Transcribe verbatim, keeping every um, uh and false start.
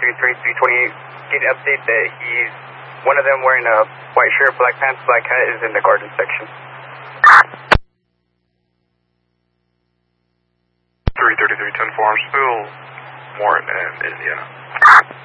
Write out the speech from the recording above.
three three, three twenty-eight. Get an update that he's, one of them wearing a white shirt, black pants, black hat is in the garden section. three thirty-three, ten four, I'm still Morton and Indiana.